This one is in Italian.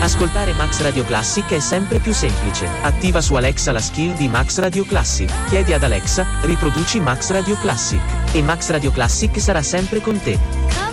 Ascoltare Max Radio Classic è sempre più semplice. Attiva su Alexa la skill di Max Radio Classic. Chiedi ad Alexa, riproduci Max Radio Classic. E Max Radio Classic sarà sempre con te.